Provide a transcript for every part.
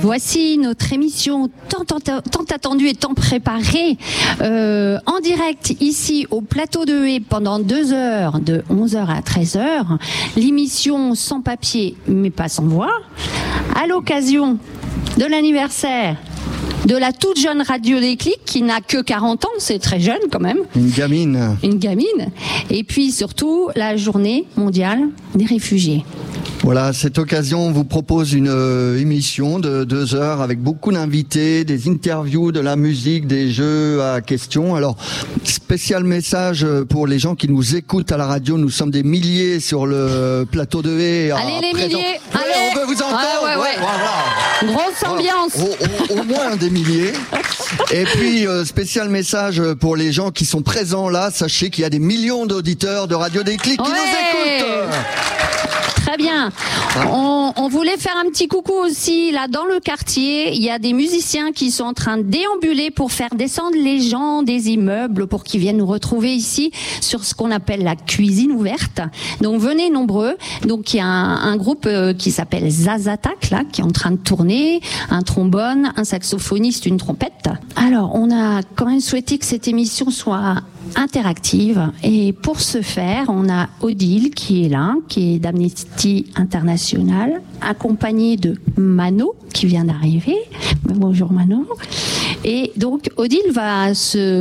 Voici notre émission tant attendue et tant préparée en direct ici au plateau de Haye pendant 2 heures, de 11h à 13h. L'émission sans papier mais pas sans voix, à l'occasion de l'anniversaire de la toute jeune Radio Déclic qui n'a que 40 ans, c'est très jeune quand même. Une gamine. Et puis surtout la journée mondiale des réfugiés. Voilà, à cette occasion, on vous propose une émission de 2 heures avec beaucoup d'invités, des interviews, de la musique, des jeux à questions. Alors, spécial message pour les gens qui nous écoutent à la radio. Nous sommes des milliers sur le plateau de Haye. Allez les milliers, ouais, allez. On veut vous entendre. Ouais. Voilà. Grosse ambiance. Au moins des milliers. Et puis, spécial message pour les gens qui sont présents là. Sachez qu'il y a des millions d'auditeurs de Radio Déclic qui nous écoutent. Très bien. On voulait faire un petit coucou aussi. Là, dans le quartier, il y a des musiciens qui sont en train de déambuler pour faire descendre les gens des immeubles pour qu'ils viennent nous retrouver ici sur ce qu'on appelle la cuisine ouverte. Donc, venez nombreux. Donc, il y a un groupe qui s'appelle Zazatak, là, qui est en train de tourner. Un trombone, un saxophoniste, une trompette. Alors, on a quand même souhaité que cette émission soit interactive, et pour ce faire on a Odile qui est là, qui est d'Amnesty International, accompagnée de Mano qui vient d'arriver. Bonjour Mano. Et donc Odile va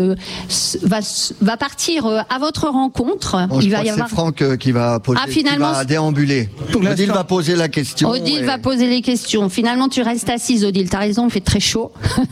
partir à votre rencontre. Bon, il va y avoir Franck qui va poser, qui va déambuler. Odile va poser la question. Odile va poser les questions. Finalement, tu restes assise, Odile. T'as raison, il fait très chaud.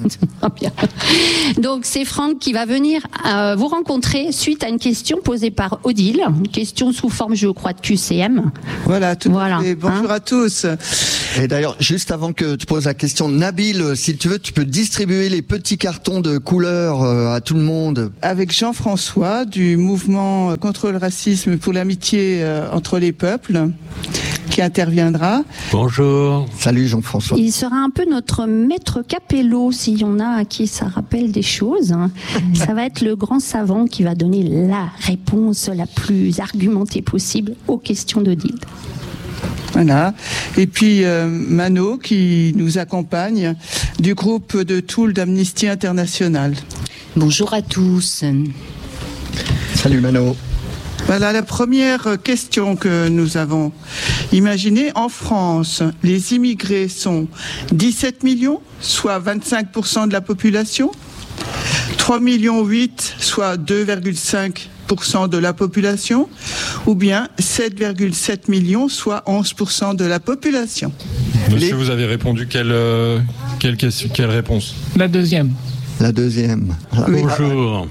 Donc c'est Franck qui va venir vous rencontrer suite à une question posée par Odile, une question sous forme, je crois, de QCM. Voilà. Bonjour à tous. Et d'ailleurs, juste avant que tu poses la question, Nabil, si tu veux, tu peux distribuer les petits cartons de couleur à tout le monde. Avec Jean-François du mouvement contre le racisme pour l'amitié entre les peuples, qui interviendra. Bonjour. Salut Jean-François. Il sera un peu notre maître capello, s'il y en a à qui ça rappelle des choses. Ça va être le grand savant qui va donner la réponse la plus argumentée possible aux questions d'Odile. Voilà. Et puis Mano qui nous accompagne du groupe de Toul d'Amnesty International. Bonjour à tous. Salut Mano. Voilà la première question que nous avons imaginée. En France, les immigrés sont 17 millions, soit 25% de la population, 3,8 millions, soit 2,5% de la population, ou bien 7,7 millions, soit 11% de la population. Monsieur, vous avez répondu quelle réponse ? La deuxième. Oui. Bonjour.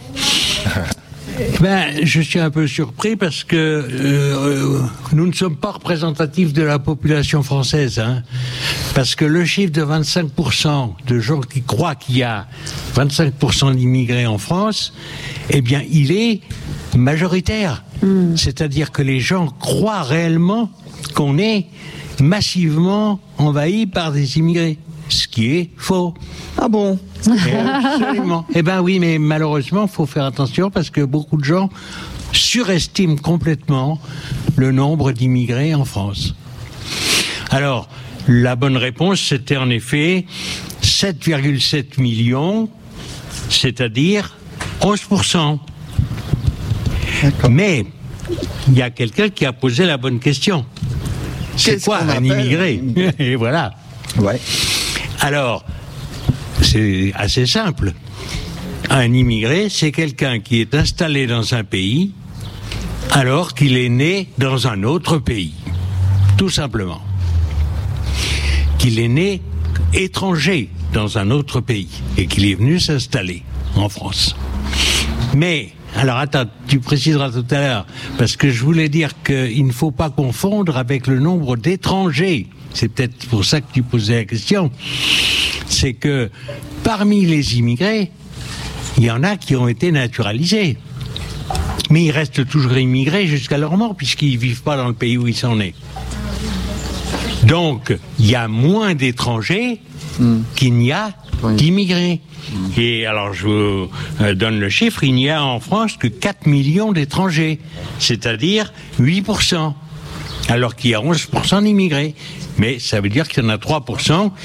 Je suis un peu surpris parce que nous ne sommes pas représentatifs de la population française, parce que le chiffre de 25% de gens qui croient qu'il y a 25% d'immigrés en France, eh bien, il est majoritaire. C'est-à-dire que les gens croient réellement qu'on est massivement envahi par des immigrés, ce qui est faux. Ah bon ? Absolument. Eh ben oui, mais malheureusement, faut faire attention parce que beaucoup de gens surestiment complètement le nombre d'immigrés en France. Alors, la bonne réponse, c'était en effet 7,7 millions, c'est-à-dire 11%. D'accord. Mais il y a quelqu'un qui a posé la bonne question. C'est quoi un immigré ? Et voilà. Ouais. Alors, c'est assez simple. Un immigré, c'est quelqu'un qui est installé dans un pays alors qu'il est né dans un autre pays. Tout simplement. Qu'il est né étranger dans un autre pays et qu'il est venu s'installer en France. Mais, alors attends, tu préciseras tout à l'heure, parce que je voulais dire qu'il ne faut pas confondre avec le nombre d'étrangers. C'est peut-être pour ça que tu posais la question. C'est que parmi les immigrés, il y en a qui ont été naturalisés. Mais ils restent toujours immigrés jusqu'à leur mort, puisqu'ils ne vivent pas dans le pays où ils sont nés. Donc, il y a moins d'étrangers qu'il n'y a d'immigrés. Et alors, je vous donne le chiffre, il n'y a en France que 4 millions d'étrangers, c'est-à-dire 8%, alors qu'il y a 11% d'immigrés. Mais ça veut dire qu'il y en a 3%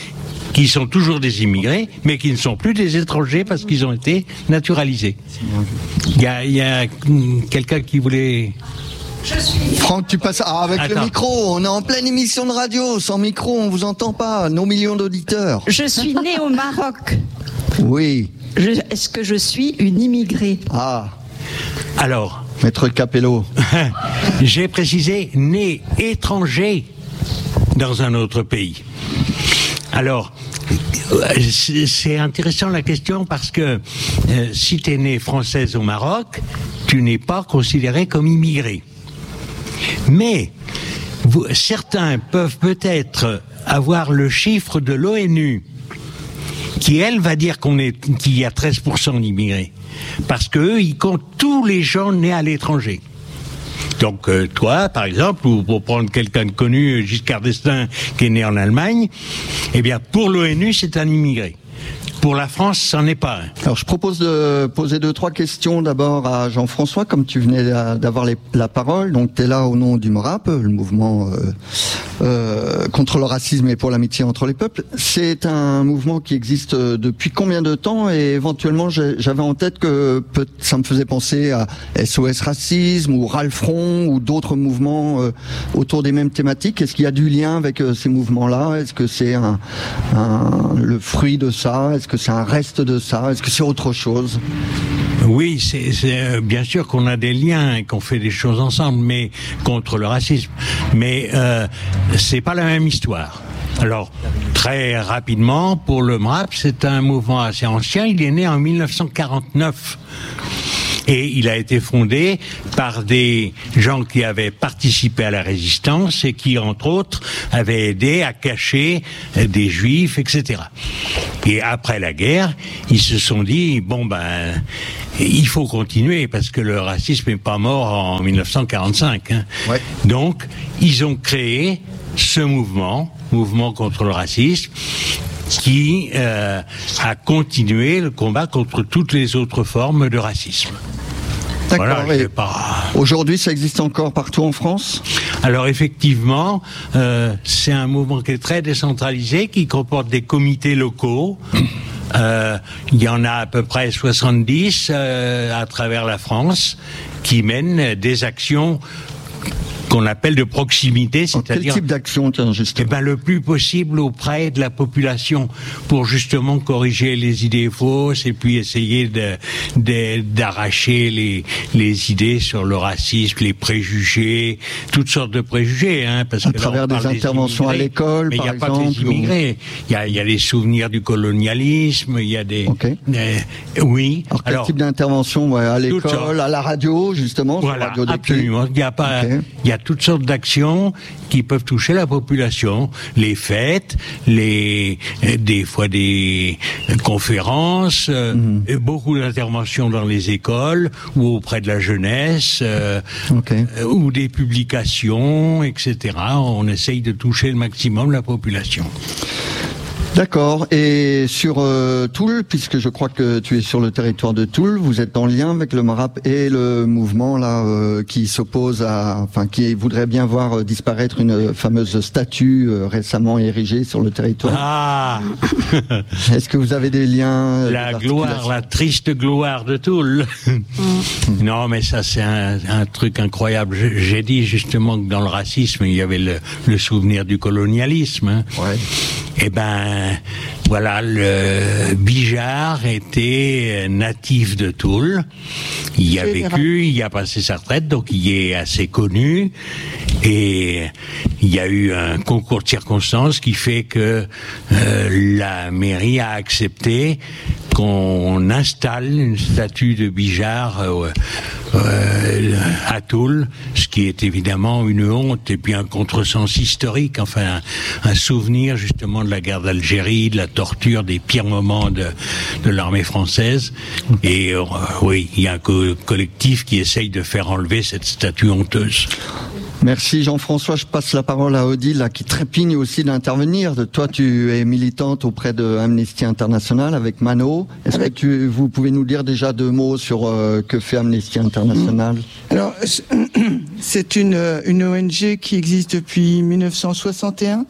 qui sont toujours des immigrés, mais qui ne sont plus des étrangers parce qu'ils ont été naturalisés. Il y a quelqu'un qui voulait... Franck, tu passes avec Attends. le micro. On est en pleine émission de radio. Sans micro, on vous entend pas. Nos millions d'auditeurs. Je suis née au Maroc. Oui. Est-ce que je suis une immigrée? Ah, Alors, Maître Capello. j'ai précisé né étranger dans un autre pays. Alors, c'est intéressant la question parce que si tu es né française au Maroc, tu n'es pas considéré comme immigré. Mais certains peuvent peut-être avoir le chiffre de l'ONU qui, elle, va dire qu'il y a 13% d'immigrés. Parce qu'eux, ils comptent tous les gens nés à l'étranger. Donc toi, par exemple, ou pour prendre quelqu'un de connu, Giscard d'Estaing, qui est né en Allemagne, eh bien, pour l'ONU, c'est un immigré. Pour la France, c'en est pas un. Alors, je propose de poser 2-3 questions d'abord à Jean-François, comme tu venais d'avoir la parole. Donc, tu es là au nom du MORAP, le mouvement contre le racisme et pour l'amitié entre les peuples. C'est un mouvement qui existe depuis combien de temps? Et éventuellement, j'avais en tête que ça me faisait penser à SOS Racisme ou Ralph Front ou d'autres mouvements autour des mêmes thématiques. Est-ce qu'il y a du lien avec ces mouvements-là? Est-ce que c'est le fruit de ça? Est-ce que c'est un reste de ça? Est-ce que c'est autre chose? Oui, c'est bien sûr qu'on a des liens et qu'on fait des choses ensemble, mais contre le racisme. Mais c'est pas la même histoire. Alors, très rapidement, pour le MRAP, c'est un mouvement assez ancien. Il est né en 1949. Et il a été fondé par des gens qui avaient participé à la résistance et qui, entre autres, avaient aidé à cacher des juifs, etc. Et après la guerre, ils se sont dit, il faut continuer parce que le racisme n'est pas mort en 1945. Hein. Ouais. Donc, ils ont créé ce mouvement contre le racisme, qui a continué le combat contre toutes les autres formes de racisme. D'accord. Voilà, Aujourd'hui, ça existe encore partout en France? Alors effectivement, c'est un mouvement qui est très décentralisé, qui comporte des comités locaux. Il y en a à peu près 70 à travers la France qui mènent des actions qu'on appelle de proximité, c'est-à-dire... Quel type d'action, tiens, justement? Le plus possible auprès de la population, pour justement corriger les idées fausses et puis essayer d'arracher les idées sur le racisme, les préjugés, toutes sortes de préjugés, hein, parce à que travers des interventions à l'école, par exemple. Mais il n'y a pas que les immigrés. Il y a les souvenirs du colonialisme, il y a des... Okay. Oui. Alors, quel type d'intervention à l'école, à la radio, justement? Voilà, radio absolument. Il y a toutes sortes d'actions qui peuvent toucher la population, les fêtes, des fois des conférences, beaucoup d'interventions dans les écoles ou auprès de la jeunesse, ou des publications, etc. On essaye de toucher le maximum la population. D'accord. Et sur Toul, puisque je crois que tu es sur le territoire de Toul, vous êtes en lien avec le MRAP et le mouvement là qui s'oppose qui voudrait bien voir disparaître une fameuse statue récemment érigée sur le territoire. Ah. Est-ce que vous avez des liens? La triste gloire de Toul. Non, mais ça c'est un truc incroyable. J'ai dit justement que dans le racisme il y avait le souvenir du colonialisme. Hein. Ouais. Voilà, le Bijard était natif de Toul. Il y a vécu, il y a passé sa retraite, donc il est assez connu. Et il y a eu un concours de circonstances qui fait que la mairie a accepté qu'on installe une statue de Bijard à Toul, ce qui est évidemment une honte et puis un contresens historique, enfin un souvenir justement de la guerre d'Algérie, de la torture, des pires moments de l'armée française. Et oui, il y a un collectif qui essaye de faire enlever cette statue honteuse. Merci Jean-François. Je passe la parole à Odile, là, qui trépigne aussi d'intervenir. Toi, tu es militante auprès de Amnesty International avec Mano. Est-ce que vous pouvez nous dire déjà 2 mots sur que fait Amnesty International ? Alors, c'est une ONG qui existe depuis 1961,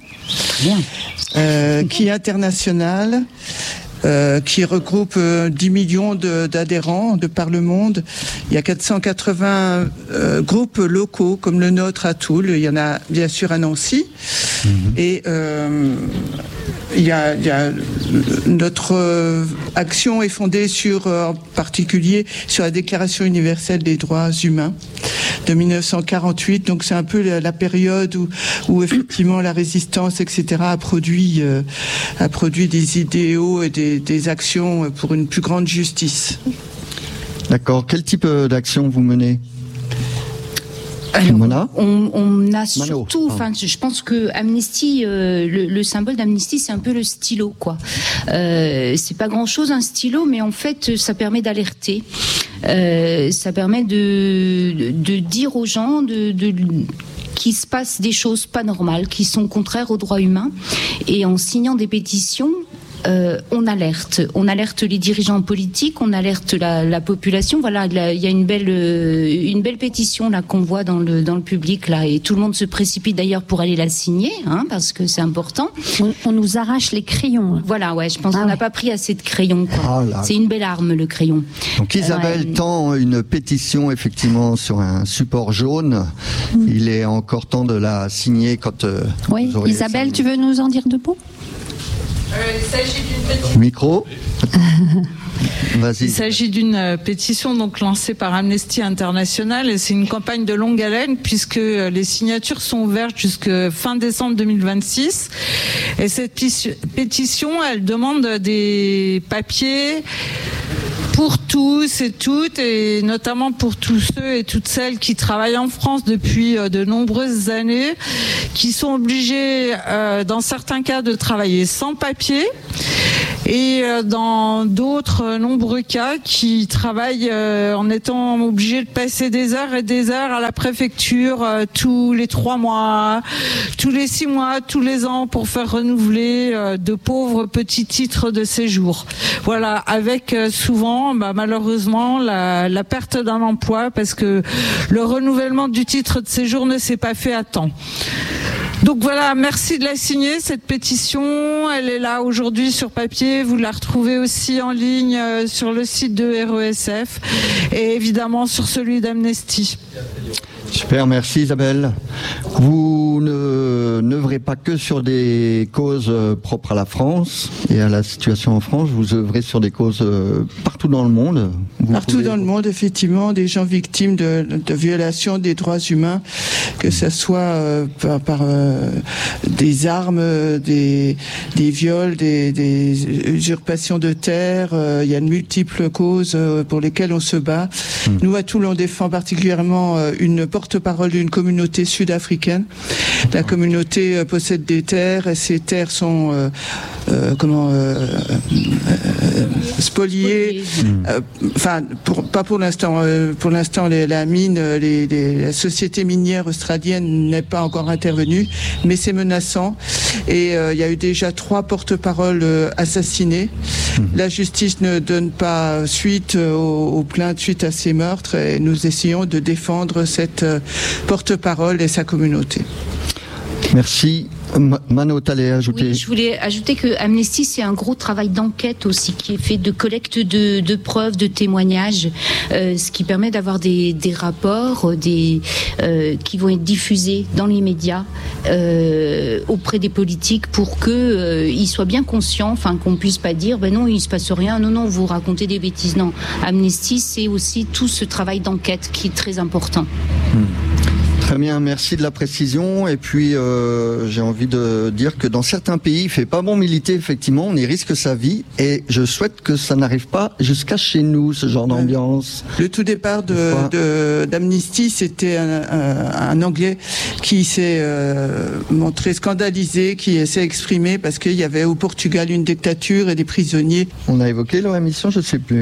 qui est internationale. Qui regroupe 10 millions d'adhérents de par le monde. Il y a 480 groupes locaux comme le nôtre à Toul. Il y en a bien sûr à Nancy. Et il y a notre action est fondée sur, en particulier, sur la Déclaration universelle des droits humains de 1948. Donc c'est un peu la période où effectivement la résistance, etc., a produit des idéaux et des actions pour une plus grande justice. D'accord. Quel type d'action vous menez ? Alors, on a surtout, enfin, je pense que Amnesty, le symbole d'Amnesty, c'est un peu le stylo, quoi. C'est pas grand-chose un stylo, mais en fait, ça permet d'alerter. Ça permet de dire aux gens qu'il se passe des choses pas normales, qui sont contraires aux droits humains, et en signant des pétitions. On alerte les dirigeants politiques, on alerte la population. Voilà, il y a une belle pétition là qu'on voit dans le public là, et tout le monde se précipite d'ailleurs pour aller la signer, parce que c'est important. On nous arrache les crayons. Voilà, ouais, je pense qu'on n'a pas pris assez de crayons, quoi. C'est une belle arme, le crayon. Donc Isabelle tend une pétition effectivement sur un support jaune. Il est encore temps de la signer quand. Oui, Isabelle, tu veux nous en dire 2 mots ? Il s'agit d'une pétition. Micro. Vas-y. Il s'agit d'une pétition donc lancée par Amnesty International et c'est une campagne de longue haleine puisque les signatures sont ouvertes jusqu'à fin décembre 2026 et cette pétition elle demande des papiers pour tous et toutes, et notamment pour tous ceux et toutes celles qui travaillent en France depuis de nombreuses années, qui sont obligés, dans certains cas, de travailler sans papier, et dans d'autres nombreux cas, qui travaillent en étant obligés de passer des heures et des heures à la préfecture tous les 3 mois, tous les 6 mois, tous les ans, pour faire renouveler de pauvres petits titres de séjour. Voilà, avec souvent, malheureusement, la perte d'un emploi parce que le renouvellement du titre de séjour ne s'est pas fait à temps. Donc voilà, merci de la signer, cette pétition. Elle est là aujourd'hui sur papier. Vous la retrouvez aussi en ligne sur le site de RESF et évidemment sur celui d'Amnesty. Super, merci Isabelle. Vous n'œuvrez pas que sur des causes propres à la France et à la situation en France, vous œuvrez sur des causes partout dans le monde. Partout dans le monde, effectivement, des gens victimes de violations des droits humains, que ce soit par des armes, des viols, des usurpations de terre. Il y a de multiples causes pour lesquelles on se bat. Nous, à Toul, on défend particulièrement une porte-parole d'une communauté sud-africaine. La communauté possède des terres et ces terres sont spoliées. Enfin, pas pour l'instant. Pour l'instant, la mine, la société minière australienne n'est pas encore intervenue, mais c'est menaçant. Et il y a eu déjà 3 porte-paroles assassinés. La justice ne donne pas suite aux plaintes suite à ces meurtres et nous essayons de défendre cette porte-parole et sa communauté. Merci. Mano, t'allais ajouter. Oui, je voulais ajouter que Amnesty, c'est un gros travail d'enquête aussi qui est fait de collecte de preuves, de témoignages, ce qui permet d'avoir des rapports qui vont être diffusés dans les médias auprès des politiques pour que ils soient bien conscients, enfin qu'on puisse pas dire non, il se passe rien, non, vous racontez des bêtises. Non, Amnesty, c'est aussi tout ce travail d'enquête qui est très important. Très bien, merci de la précision. Et puis, j'ai envie de dire que dans certains pays, il fait pas bon militer, effectivement, on y risque sa vie. Et je souhaite que ça n'arrive pas jusqu'à chez nous, ce genre d'ambiance. Le tout départ d'Amnesty, c'était un Anglais qui s'est montré scandalisé, qui s'est exprimé parce qu'il y avait au Portugal une dictature et des prisonniers. On a évoqué dans l'émission, je ne sais plus.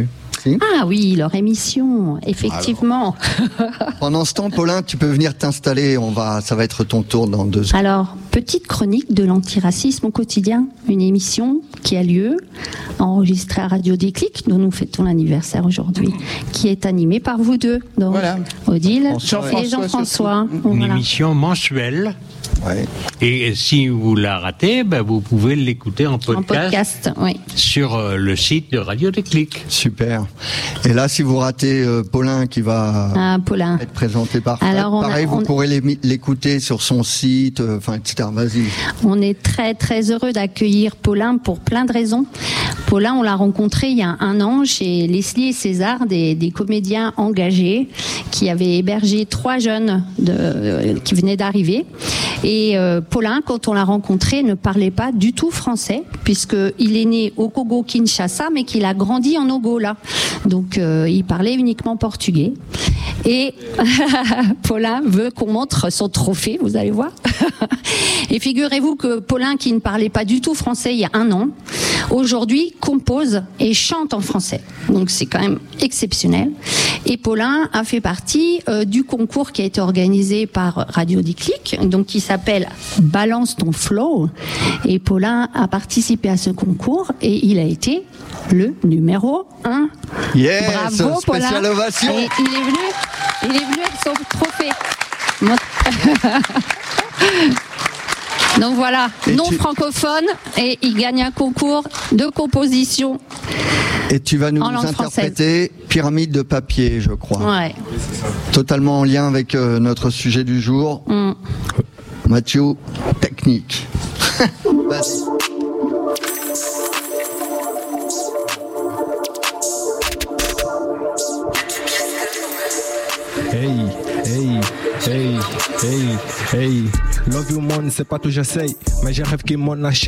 aussi. Ah oui, leur émission, effectivement. Pendant ce temps, Paulin, tu peux venir t'installer. Ça va être ton tour dans 2 secondes. Alors, petite chronique de l'antiracisme au quotidien, une émission qui a lieu, enregistrée à Radio Déclic, dont nous fêtons l'anniversaire aujourd'hui, qui est animée par vous deux, donc Odile et Jean-François. Une émission mensuelle. Ouais. Et si vous la ratez, vous pouvez l'écouter en podcast, sur le site de Radio Déclic. Super. Et là, si vous ratez Paulin qui va être présenté par Fred, pareil, vous pourrez l'écouter sur son site, etc. Vas-y. On est très très heureux d'accueillir Paulin pour plein de raisons. Paulin, on l'a rencontré il y a 1 an chez Leslie et César, des comédiens engagés qui avaient hébergé 3 jeunes qui venaient d'arriver. Et Paulin, quand on l'a rencontré, ne parlait pas du tout français, puisqu'il est né au Congo-Kinshasa, mais qu'il a grandi en Angola. Donc, il parlait uniquement portugais. Et Paulin veut qu'on montre son trophée, vous allez voir. Et figurez-vous que Paulin, qui ne parlait pas du tout français il y a 1 an, aujourd'hui compose et chante en français. Donc c'est quand même exceptionnel. Et Paulin a fait partie du concours qui a été organisé par Radio Déclic, donc qui s'appelle Balance ton flow. Et Paulin a participé à ce concours et il a été le numéro 1. Yes, bravo Paulin. Ovation. Et il est venu avec son trophée. Donc voilà, francophone, et il gagne un concours de composition. Et tu vas nous interpréter Pyramide de papier, je crois. Ouais. Totalement en lien avec notre sujet du jour. Mathieu, technique. Vas-y. Hey, love you man, c'est pas tout j'essaye, mais j'ai rêve qui m'en achète.